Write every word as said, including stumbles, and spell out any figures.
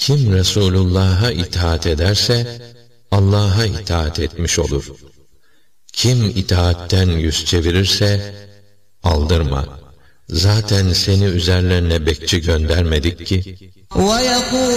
Kim Resulullah'a itaat ederse Allah'a itaat etmiş olur. Kim itaatten yüz çevirirse aldırma. Zaten seni üzerlerine bekçi göndermedik ki.